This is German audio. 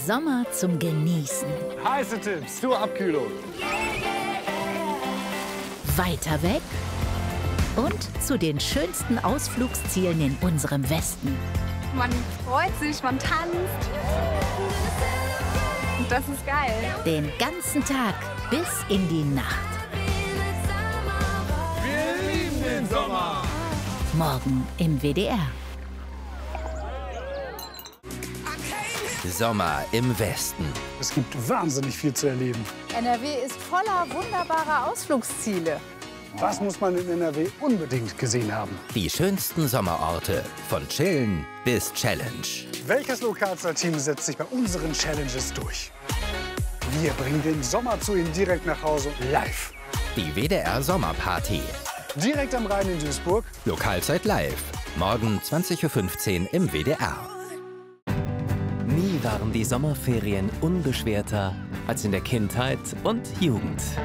Sommer zum Genießen. Heiße Tipps zur Abkühlung. Weiter weg und zu den schönsten Ausflugszielen in unserem Westen. Man freut sich, man tanzt. Und das ist geil. Den ganzen Tag bis in die Nacht. Wir lieben den Sommer. Morgen im WDR. Sommer im Westen. Es gibt wahnsinnig viel zu erleben. NRW ist voller wunderbarer Ausflugsziele. Was muss man in NRW unbedingt gesehen haben? Die schönsten Sommerorte. Von Chillen bis Challenge. Welches Lokalzeit-Team setzt sich bei unseren Challenges durch? Wir bringen den Sommer zu Ihnen direkt nach Hause live. Die WDR Sommerparty. Direkt am Rhein in Duisburg. Lokalzeit live. Morgen 20:15 Uhr im WDR. Nie waren die Sommerferien unbeschwerter als in der Kindheit und Jugend.